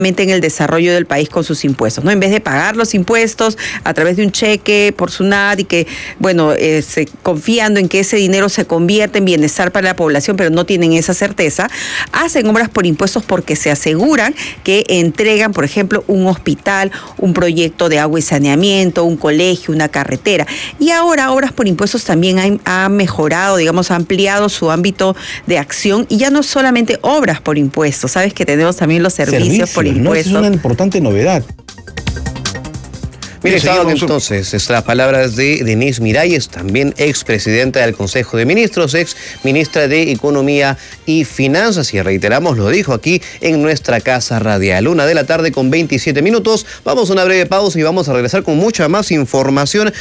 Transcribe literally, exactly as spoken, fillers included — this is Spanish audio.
en el desarrollo del país con sus impuestos, ¿no? En vez de pagar los impuestos a través de un cheque por SUNAT y que, bueno, eh, se, confiando en que ese dinero se convierte en bienestar para la población, pero no tienen esa certeza, hacen obras por impuestos porque se aseguran que entregan, por ejemplo, un hospital, un proyecto de agua y saneamiento, un colegio, una carretera. Y ahora obras por impuestos también han, ha mejorado, digamos, ha ampliado su ámbito de acción y ya no solamente obras por impuestos, sabes que tenemos también los servicios, servicios por impuestos. ¿No? Es una importante novedad. Mire, estaban entonces estas palabras de Denise Miralles, también expresidenta del Consejo de Ministros, ex ministra de Economía y Finanzas, y reiteramos, lo dijo aquí en nuestra casa radial. Una de la tarde con veintisiete minutos. Vamos a una breve pausa y vamos a regresar con mucha más información.